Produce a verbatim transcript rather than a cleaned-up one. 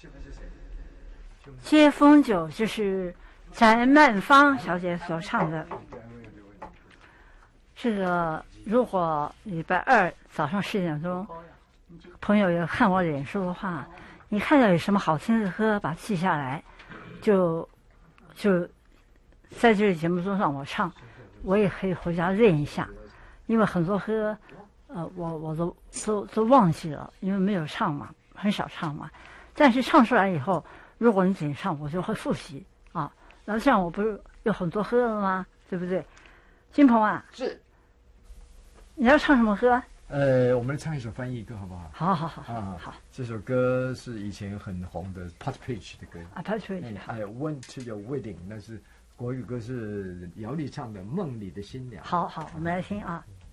接风酒就是翟曼芳小姐所唱的。这个如果礼拜二早上十点钟，朋友有看我脸书的话，你看到有什么好听的歌，把它记下来，就就在这个节目中让我唱，我也可以回家练一下，因为很多歌，呃，我我都都都忘记了，因为没有唱嘛，很少唱嘛。但是唱出来以后，如果你紧唱，我就会复习啊。然后这样我不是有很多歌了吗？对不对？金鹏啊， 是。 你要唱什么歌？ 呃，我们来唱一首翻译歌好不好？ 好好好啊， 好。 这首歌是以前很红的 Partridge 的歌啊 ，Partridge。 I went to your wedding， 那是国语歌，是姚丽唱的《梦里的新娘》。 好好，我们来听啊。